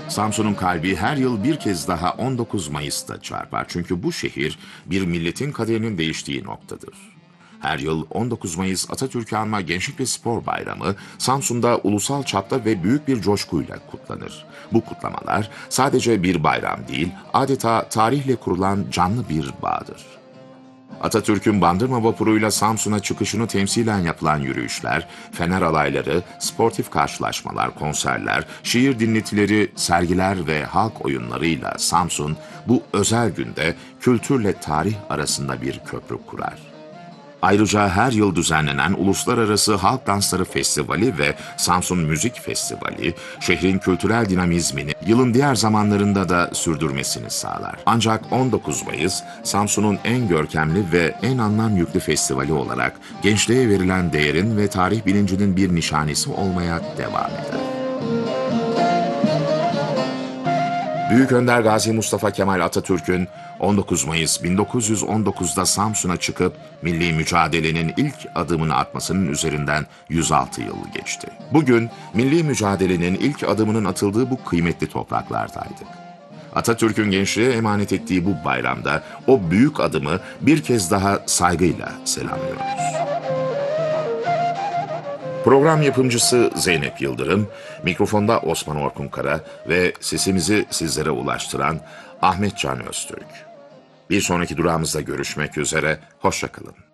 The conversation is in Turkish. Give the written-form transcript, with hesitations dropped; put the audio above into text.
Samsun'un kalbi her yıl bir kez daha 19 Mayıs'ta çarpar. Çünkü bu şehir bir milletin kaderinin değiştiği noktadır. Her yıl 19 Mayıs Atatürk'ü anma Gençlik ve Spor Bayramı Samsun'da ulusal çapta ve büyük bir coşkuyla kutlanır. Bu kutlamalar sadece bir bayram değil, adeta tarihle kurulan canlı bir bağdır. Atatürk'ün Bandırma vapuruyla Samsun'a çıkışını temsilen yapılan yürüyüşler, fener alayları, sportif karşılaşmalar, konserler, şiir dinletileri, sergiler ve halk oyunlarıyla Samsun bu özel günde kültürle tarih arasında bir köprü kurar. Ayrıca her yıl düzenlenen Uluslararası Halk Dansları Festivali ve Samsun Müzik Festivali, şehrin kültürel dinamizmini yılın diğer zamanlarında da sürdürmesini sağlar. Ancak 19 Mayıs, Samsun'un en görkemli ve en anlam yüklü festivali olarak gençliğe verilen değerin ve tarih bilincinin bir nişanesi olmaya devam eder. Büyük Önder Gazi Mustafa Kemal Atatürk'ün 19 Mayıs 1919'da Samsun'a çıkıp milli mücadelenin ilk adımını atmasının üzerinden 106 yıl geçti. Bugün milli mücadelenin ilk adımının atıldığı bu kıymetli topraklardaydık. Atatürk'ün gençliğe emanet ettiği bu bayramda o büyük adımı bir kez daha saygıyla selamlıyoruz. Program yapımcısı Zeynep Yıldırım, mikrofonda Osman Orkunkara ve sesimizi sizlere ulaştıran Ahmet Can Öztürk. Bir sonraki durağımızda görüşmek üzere, hoşça kalın.